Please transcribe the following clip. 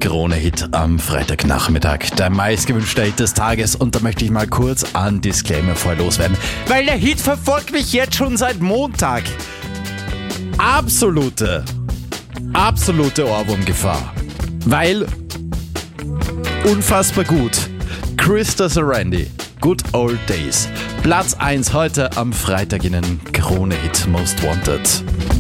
Krone-Hit am Freitagnachmittag. Der meistgewünschte Hit des Tages. Und da möchte ich mal kurz einen Disclaimer vorher loswerden. Weil der Hit verfolgt mich jetzt schon seit Montag. Absolute Ohrwurmgefahr. Weil unfassbar gut. Krista Sarandí, Good Old Days. Platz 1 heute am Freitag in den Krone-Hit Most Wanted.